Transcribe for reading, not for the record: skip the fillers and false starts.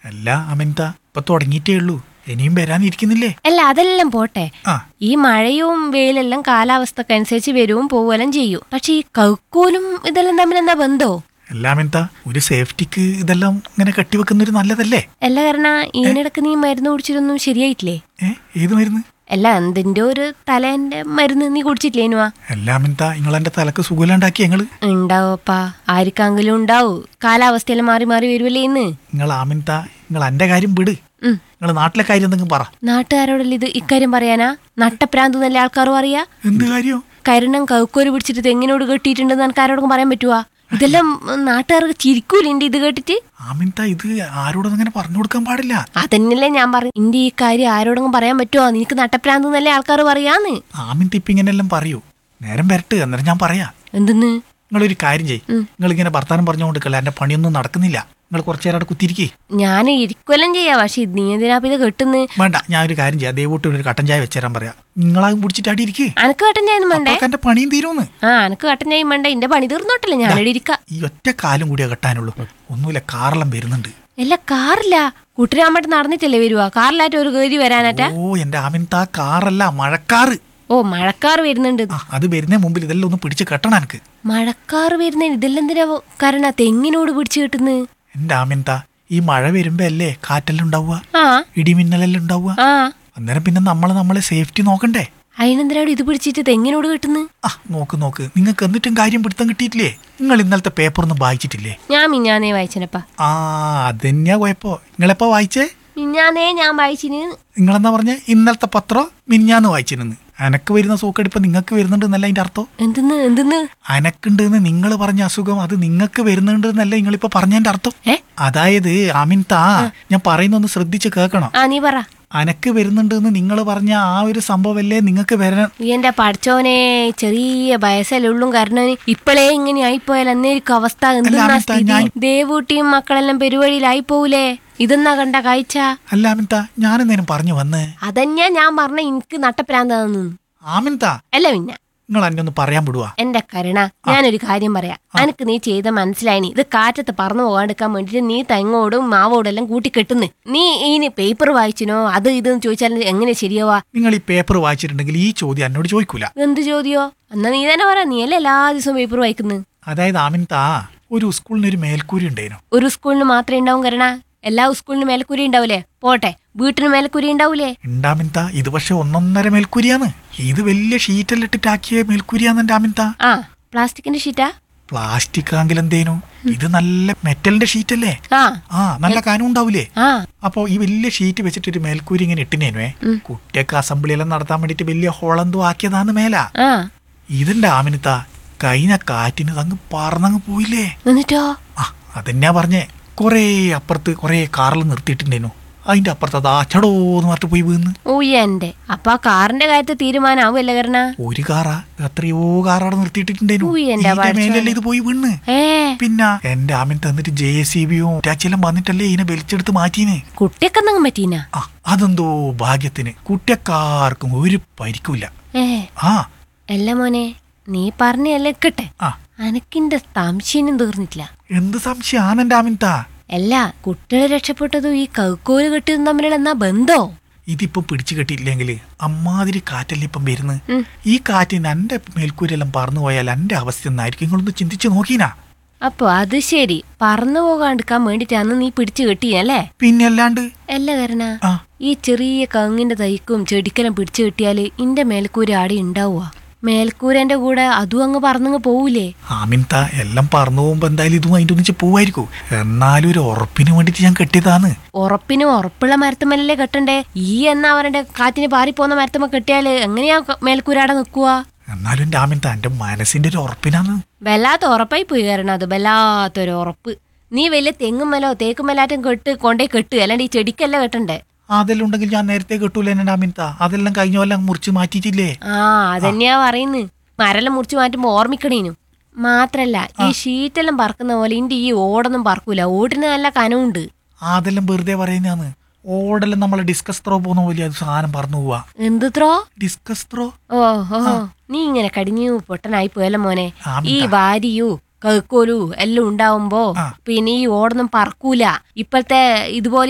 അല്ല അമിത, ഇപ്പൊ തുടങ്ങിയിട്ടേ ഉള്ളൂ, ഇനിയും വരാനിരിക്കുന്നില്ലേ? അല്ല അതെല്ലാം പോട്ടെ. ആ ഈ മഴയും വെയിലെല്ലാം കാലാവസ്ഥക്കനുസരിച്ച് വരുവും പോവെല്ലാം ചെയ്യും. പക്ഷെ ഈ കൗക്കോലും ഇതെല്ലാം തമ്മിൽ എന്താ ബന്ധോ? അല്ല അമിത, ഒരു സേഫ്റ്റിക്ക് ഇതെല്ലാം ഇങ്ങനെ കെട്ടിവെക്കുന്നൊരു നല്ലതല്ലേ? അല്ല കാരണം ഈനിടക്ക് നീ മരുന്ന് കുടിച്ചിട്ടൊന്നും ശരിയായിട്ടില്ലേ? ഏത് മരുന്ന്? അല്ല എന്തിന്റെ ഒരു തലേന്റെ മരുന്ന് നീ കുടിച്ചിട്ടില്ലേനുവാ? അല്ല അമിത, നിങ്ങളെന്റെ തലക്ക് സുഖമില്ലാണ്ടാക്കി ഞങ്ങള്. ഉണ്ടാവപ്പാ, ആർക്കെങ്കിലും ഉണ്ടാവും. കാലാവസ്ഥയെല്ലാം മാറി മാറി വരുമല്ലേ ഇന്ന്. നിങ്ങൾ അമിത, നിങ്ങൾ എന്റെ കാര്യം വിട്. നിങ്ങൾ നാട്ടിലെ കാര്യം എന്തെങ്കിലും പറ. നാട്ടുകാരോടല്ല ഇത് ഇക്കാര്യം പറയാനാ? നട്ടപ്രാന്ത് നല്ല ആൾക്കാരും അറിയാ. എന്ത് കാര്യം? കരുണം കൗക്കോര് പിടിച്ചിട്ട് തെങ്ങിനോട് കെട്ടിയിട്ടുണ്ടെന്ന് എനിക്ക് ആരോടും പറയാൻ പറ്റുവാ? ഇതെല്ലാം നാട്ടുകാർക്ക് ചിരിക്കൂലുണ്ട് ഇത് കേട്ടിട്ട്. അമിത, ഇത് ആരോടും അങ്ങനെ പറഞ്ഞു കൊടുക്കാൻ പാടില്ല. അതന്നെയല്ലേ ഞാൻ പറയും, ഇന്റെ ഈ കാര്യം ആരോടെങ്കിലും പറയാൻ പറ്റുമോ? നിനക്ക് നട്ടപ്രാന്ത് നല്ല ആൾക്കാർ പറയാന്ന്. ആമിത ഇപ്പൊ ഇങ്ങനെല്ലാം പറയൂ, നേരം വരട്ട്, അന്നേരം ഞാൻ പറയാ. എന്തെന്ന്? നിങ്ങളൊരു കാര്യം ചെയ്യും, നിങ്ങൾ ഇങ്ങനെ വർത്താനം പറഞ്ഞുകൊണ്ടിരിക്കല്ല, എന്റെ പണിയൊന്നും നടക്കുന്നില്ല. നിങ്ങൾ കുറച്ചു നേരം അവിടെ കുത്തിരിക്കേ. ഞാൻ ഇരിക്കുവെല്ലാം ചെയ്യാം, പക്ഷെ നീ എന്തിനാ ഇത് കെട്ടുന്ന്? വേണ്ട, ഞാൻ ഒരു കാര്യം ചെയ്യാം, ദയവൂട്ട് ഒരു കട്ടൻ ചായ വെച്ചേരാൻ പറയാം. നിങ്ങളാകും പിടിച്ചിട്ട് അടി ഇരിക്കേ. അനക്ക് കട്ടൻ ചായ വേണ്ടേ? എന്റെ പണിയും തീരുമെന്ന്. അനക്ക് കട്ടൻ ചായ വേണ്ട, എന്റെ പണി തീർന്നോട്ടല്ലേ ഞാൻ ഇവിടെ ഇരിക്കാം. ഈ ഒറ്റ കാലം കൂടിയാ കെട്ടാനുള്ളൂ. ഒന്നുമില്ല, കാറെല്ലാം വരുന്നുണ്ട്. അല്ല കാറില്ല, കുട്ടരാമ്പട്ട് നടന്നിട്ടല്ലേ വരുവാ? കാറിലായിട്ട് ഒരു കയറി വരാനാറ്റാ? ഓ എന്റെ ആമിൻത, കാറല്ല മഴക്കാറ്. ഓ മഴക്കാറ് വരുന്നുണ്ട്. അത് വരുന്ന മുമ്പിൽ ഇതെല്ലാം ഒന്ന് പിടിച്ച് കെട്ടണം എനിക്ക്. മഴക്കാറ് വരുന്ന ഇതെല്ലാം എന്തിനാ കാരണം തെങ്ങിനോട് പിടിച്ചു കിട്ടുന്നത്? എന്റെ ആമിൻത, ഈ മഴ വരുമ്പോ അല്ലേ കാറ്റെല്ലാം ഉണ്ടാവുക, ആ ഇടിമിന്നലെല്ലാം ഉണ്ടാവുക. അന്നേരം പിന്നെ നമ്മളെ സേഫ്റ്റി നോക്കണ്ടേ? അതിനെന്തിനാണ് ഇത് പിടിച്ചിട്ട് തെങ്ങിനോട് കിട്ടുന്നത്? നോക്ക്, നിങ്ങൾക്ക് എന്നിട്ടും കാര്യം പിടുത്തം കിട്ടിയിട്ടില്ലേ? നിങ്ങൾ ഇന്നലത്തെ പേപ്പറൊന്നും വായിച്ചിട്ടില്ലേ? ഞാൻ മിഞ്ഞാന്നേ വായിച്ചനപ്പാ. അതന്നെയാ കുഴപ്പോ. നിങ്ങളെപ്പോ വായിച്ചേ? മിഞ്ഞാന്നേ ഞാൻ വായിച്ചിന്. നിങ്ങളെന്താ പറഞ്ഞേ? ഇന്നലത്തെ പത്രം മിഞ്ഞാന്ന് വായിച്ചിരുന്നു. അനക്ക് വരുന്ന സൂക്കടിപ്പ് നിങ്ങൾക്ക് വരുന്നുണ്ട് എന്നല്ല അതിന്റെ അർത്ഥം. എന്തെന്ന്? അനക്കുണ്ട് എന്ന് നിങ്ങൾ പറഞ്ഞ അസുഖം അത് നിങ്ങൾക്ക് വരുന്നുണ്ട് എന്നല്ല നിങ്ങളിപ്പോ പറഞ്ഞതിന്റെ അർത്ഥം. അതായത് അമിൻത, ഞാൻ പറയുന്നൊന്ന് ശ്രദ്ധിച്ച് കേൾക്കണം. നീ പറ. അനക്ക് വരുന്നുണ്ട് എന്ന് നിങ്ങൾ പറഞ്ഞ ആ ഒരു സംഭവല്ലേ നിങ്ങൾക്ക് വരണം. എന്റെ പഠിച്ചോനെ, ചെറിയ വയസ്സല്ലുള്ളും കാരണം ഇപ്പോഴേ ഇങ്ങനെ ആയിപ്പോയാൽ അന്നേരിക്കും അവസ്ഥ. ദേവൂട്ടിയും മക്കളെല്ലാം പെരുവഴിയിലായി പോവൂലേ? ഇതെന്നാ കണ്ട കാഴ്ച? അല്ല ആമിൻത, ഞാനെന്തേലും പറഞ്ഞു വന്ന്? അതന്നെയാ ഞാൻ പറഞ്ഞ എനിക്ക് നട്ടപ്രാന്താന്ന്. ആമിൻത അല്ല പിന്നെ നിങ്ങൾ എന്നെ ഒന്ന് പറയാൻ വിടുവാ? എന്റെ കരുണ, ഞാനൊരു കാര്യം പറയാം. അനക്ക് നീ ചെയ്ത മനസ്സിലായി. ഇത് കാറ്റത്ത് പറന്നു പോകാണ്ടിരിക്കാൻ വേണ്ടിട്ട് നീ തെങ്ങോടും മാവോടും എല്ലാം കൂട്ടിക്കെട്ടുന്നു. നീ ഇനി പേപ്പർ വായിച്ചിനോ അത് ഇതെന്ന് ചോദിച്ചാൽ എങ്ങനെ ശരിയാവാ? നിങ്ങൾ ഈ പേപ്പർ വായിച്ചിട്ടുണ്ടെങ്കിൽ ഈ ചോദ്യം എന്നോട് ചോദിക്കൂല. എന്ത് ചോദ്യോ? എന്നാ നീ തന്നെ പറ, നീ അല്ലേ എല്ലാ ദിവസവും പേപ്പർ വായിക്കുന്നത്? അതായത് ആമിൻത, ഒരു സ്കൂളിന് ഒരു മേൽക്കൂരി ഉണ്ടായിരുന്നു. ഒരു സ്കൂളിന് മാത്രമേ ഉണ്ടാവും കരുണ? എല്ലാ സ്കൂളിനും മേൽക്കൂരി ഉണ്ടാവൂലേ? പോട്ടെ, വീട്ടിന് മേൽക്കൂരി ഉണ്ടാവൂലേ? ഉണ്ടാമിൻത, ഇത് പക്ഷെ 1.5 മേൽക്കൂരിയാന്ന്. ഇത് വലിയ ഷീറ്റെല്ലാം ഇട്ടിട്ടാക്കിയ മേൽക്കൂരിയാന്ന് എന്റെ ആമിൻത. പ്ലാസ്റ്റിക്കിന്റെ ഷീറ്റാ? പ്ലാസ്റ്റിക് ആണെങ്കിൽ എന്തേനു, ഇത് നല്ല മെറ്റലിന്റെ ഷീറ്റല്ലേ? നല്ല കാനം ഉണ്ടാവൂലേ? അപ്പൊ ഈ വലിയ ഷീറ്റ് വെച്ചിട്ട് ഒരു മേൽക്കൂരി ഇങ്ങനെ ഇട്ടിനേനുവേ. കുട്ടിയൊക്കെ അസംബ്ലി എല്ലാം നടത്താൻ വേണ്ടിട്ട് വലിയ ഹോളെന്തോ ആക്കിയതാന്ന് മേല. ഇതിന്റെ ആമിനത്ത കഴിഞ്ഞ കാറ്റിന് അങ്ങ് പറന്നങ്ങ് പോയില്ലേ? എന്നിട്ടോ? അതെന്നാ പറഞ്ഞേ, കൊറേ അപ്പുറത്ത് കൊറേ കാറിൽ നിർത്തിയിട്ടുണ്ടേനു. അതിന്റെ അപ്പുറത്ത് അത് അച്ചടോന്ന് പറഞ്ഞിട്ട് പോയി വീന്ന്. എന്റെ അപ്പൊ ആ കാറിന്റെ കാര്യത്തിൽ തീരുമാനാവല്ലേ കരണ? ഒരു കാറാ, എത്രയോ കാറവിടെ നിർത്തിയിട്ടുണ്ടേനു. മേലല്ലേ ഇത് പോയി വീണ്. പിന്നെ എന്റെ ആമിൻ തന്നിട്ട് JCBയും ടാച്ചിയെല്ലാം വന്നിട്ടല്ലേ ഇതിനെ വലിച്ചെടുത്ത് മാറ്റീന്. കുട്ടിയൊക്കെ പറ്റീന? അതെന്തോ ഭാഗ്യത്തിന് കുട്ടിയക്കാർക്കും ഒരു പരിക്കൂല. അല്ല മോനെ, നീ പറഞ്ഞല്ലേ കേട്ടെ, അനക്കിന്റെ സംശയം തീർന്നിട്ടില്ല. എന്ത് സംശയം എന്റെ ആമിൻതാ? അല്ല, കുട്ടികളെ രക്ഷപ്പെട്ടതും ഈ കൗക്കോല് കെട്ടിയതും തമ്മിലുള്ള എന്നാ ബന്ധോ? ഇതിപ്പം പിടിച്ചു കെട്ടിയില്ലെങ്കിൽ അമ്മാതിരി കാറ്റല്ലേ ഇപ്പം വരുന്നത്. ഈ കാറ്റിന് എന്റെ മേൽക്കൂരെല്ലാം പറന്നു പോയാൽ എന്റെ അവസ്ഥ എന്നായിരിക്കും. നിങ്ങളൊന്ന് ചിന്തിച്ചു നോക്കീനാ? അപ്പൊ അത് ശരി, പറന്നു പോകാണ്ടിരിക്കാൻ വേണ്ടിട്ടാന്ന് നീ പിടിച്ചു കെട്ടിയല്ലേ? പിന്നെ അല്ലാണ്ട്. അല്ല കരണ, ഈ ചെറിയ കങ്ങിന്റെ തൈക്കും ചെടിക്കെല്ലാം പിടിച്ചു കെട്ടിയാല് ഇന്റെ മേൽക്കൂര ആടെ ഉണ്ടാവുക? മേൽക്കൂരന്റെ കൂടെ അതും അങ്ങ് പറന്നങ്ങ് പോവൂലേ? ആമിൻത, എല്ലാം പറന്നു പോകുമ്പോ എന്തായാലും ഇതും അതിന്റെ ഒന്നിച്ച് പോവായിരിക്കും. എന്നാലും ഒരു ഉറപ്പിന് വേണ്ടിട്ട് ഞാൻ കെട്ടിയതാന്ന്. ഉറപ്പിനും ഉറപ്പുള്ള മരത്തുമല്ലേ കെട്ടണ്ടേ? ഈ എന്നാ അവരുടെ കാറ്റിന് പാറിപ്പോന്ന മരത്തുമ്മ കെട്ടിയാല് എങ്ങനെയാ മേൽക്കൂരാടെ നിക്കുക? എന്നാലും എന്റെ ആമിൻത, എന്റെ മനസ്സിന്റെ ഒരു ഉറപ്പിനാന്ന്. വല്ലാത്ത ഉറപ്പായി പോയി കാരണം, അത് വല്ലാത്തൊരു ഉറപ്പ്. നീ വലിയ തെങ്ങുമലോ തേക്കുമലാറ്റം കൊണ്ടേ കെട്ട്, അല്ലാണ്ട് ഈ ചെടിക്കല്ല കെട്ടണ്ടേ? അതെല്ലാം ഉണ്ടെങ്കിൽ ഞാൻ നേരത്തെ കെട്ടൂല എന്നെ ആമിൻത. അതെല്ലാം കഴിഞ്ഞ കൊല്ലം മുറിച്ച് മാറ്റിയിട്ടില്ലേ? അതന്നെയാ പറയുന്നു. മരെല്ലാം മുറിച്ച് മാറ്റുമ്പോ ഓർമ്മിക്കണേനു. മാത്രല്ല ഈ ഷീറ്റെല്ലാം പറക്കുന്ന പോലെ ഇന്റെ ഈ ഓടൊന്നും പറക്കൂല. ഓടിന് നല്ല കനമുണ്ട്. അതെല്ലാം വെറുതെ പറയുന്നതാണ്. ഓടെല്ലാം നമ്മളെ ഡിസ്കസ് ത്രോ പോകുന്ന പോലെ അത് സാധനം പറന്നു പോവാ. എന്ത് ത്രോ? Discus throw. നീ ഇങ്ങനെ കടിഞ്ഞു പൊട്ടനായി പോയല്ലോ മോനെ. ഈ വാരിയു കൗക്കോലു എല്ലാം ഉണ്ടാവുമ്പോ പിന്നെ ഈ ഓടൊന്നും പറക്കൂല. ഇപ്പോഴത്തെ ഇതുപോലെ